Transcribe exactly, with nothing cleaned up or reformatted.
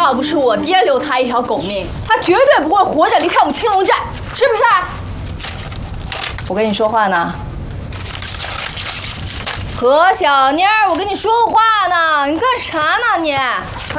要不是我爹留他一条狗命，他绝对不会活着离开我们青龙寨，是不是？我跟你说话呢，何小妮儿，我跟你说话呢，你干啥呢你？